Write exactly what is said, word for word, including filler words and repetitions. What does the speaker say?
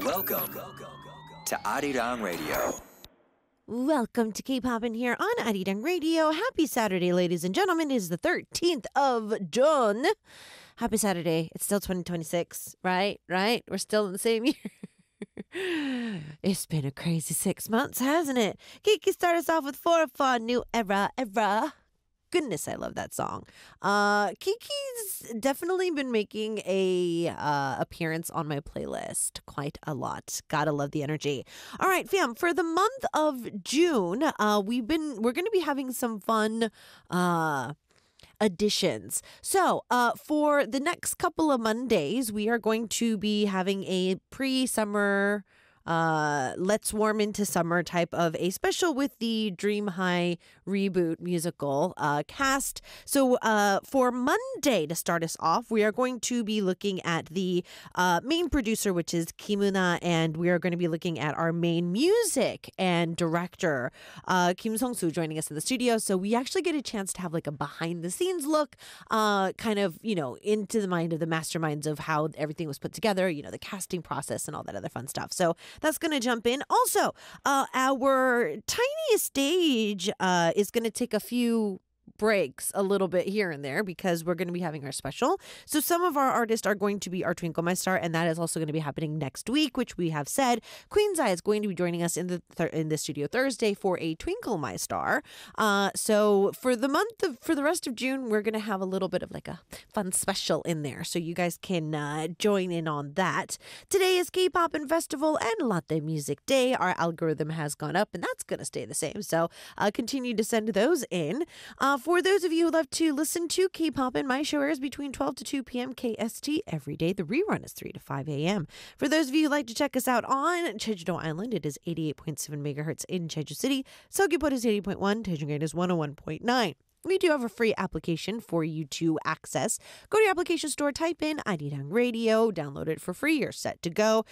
Welcome to Arirang Radio. Welcome to K-Pop in here on Arirang Radio. Happy Saturday, ladies and gentlemen. It is the thirteenth of June. Happy Saturday. It's still twenty twenty-six, right? Right? We're still in the same year. It's been a crazy six months, hasn't it? Kiki started us off with For Fun, New Era, Era. Goodness, I love that song. Uh, Kiki's definitely been making a uh, appearance on my playlist quite a lot. Gotta love the energy. All right, fam. For the month of June, uh, we've been we're going to be having some fun uh, additions. So, uh, for the next couple of Mondays, we are going to be having a pre-summer. Uh, let's warm into summer type of a special with the Dream High reboot musical uh, cast. So uh, for Monday to start us off, we are going to be looking at the uh, main producer, which is Kim Euna, and we are going to be looking at our main music and director, uh, Kim Song-soo, joining us in the studio. So we actually get a chance to have like a behind the scenes look, uh, kind of, you know, into the mind of the masterminds of how everything was put together, you know, the casting process and all that other fun stuff. So that's going to jump in. Also, uh, our tiniest stage uh, is going to take a few breaks a little bit here and there because we're going to be having our special. So some of our artists are going to be our Twinkle My Star, and that is also going to be happening next week, which we have said. Queen's Eye is going to be joining us in the th- in the studio Thursday for a Twinkle My Star. Uh, so for the month of for the rest of June, we're going to have a little bit of like a fun special in there, so you guys can uh, join in on that. Today is K-Pop and Festival and Latte Music Day. Our algorithm has gone up, and that's going to stay the same. So uh, continue to send those in. Uh, For those of you who love to listen to K-Pop, and my show airs between twelve to two p.m. K S T every day. The rerun is three to five a.m. For those of you who like to check us out on Jeju-do Island, it is eighty-eight point seven megahertz in Jeju City. Seogwipo is eighty point one. Daejunggae is one oh one point nine. We do have a free application for you to access. Go to your application store, type in Arirang Radio, download it for free. You're set to go.